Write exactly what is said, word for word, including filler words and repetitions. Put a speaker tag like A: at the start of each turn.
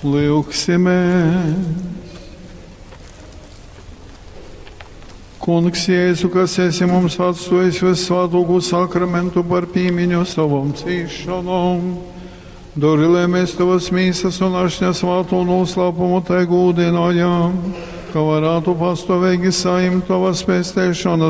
A: Lūksimies! Kungs, Jēzu, kas esi mums atstojis visvētāko sakramentu par pīmiņu savam cīšanām, dori, lai mēs tavas mīsas un ašņa svāto noslēpumu te gūdinājām, ka varētu pastāvīgi sajimt tavas pēstēšanas